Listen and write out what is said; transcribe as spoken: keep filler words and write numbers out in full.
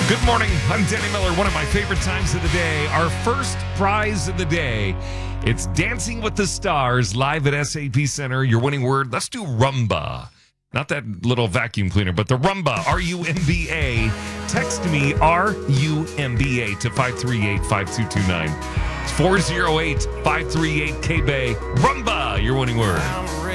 Good morning. I'm Danny Miller. One of my favorite times of the day. Our first prize of the day. It's Dancing with the Stars live at S A P Center. Your winning word. Let's do Rumba. Not that little vacuum cleaner, but the Rumba. R U M B A. Text me R U M B A to five three eight, five two two nine. It's four oh eight, five three eight, K-Bay. Rumba. Your winning word.